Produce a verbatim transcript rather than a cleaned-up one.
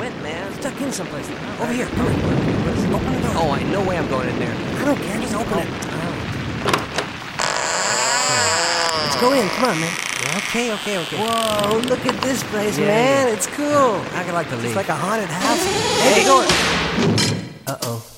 went, man? Stuck in someplace. Over here, come on. Open the door. Oh, I no way I'm going in there. I don't care, just open it. Let's go in, come on, man. Okay, okay, okay. Whoa, look at this place, Yeah, man. yeah. It's cool. I could like to leave. It's like a haunted house. Hey, the door. Uh-oh.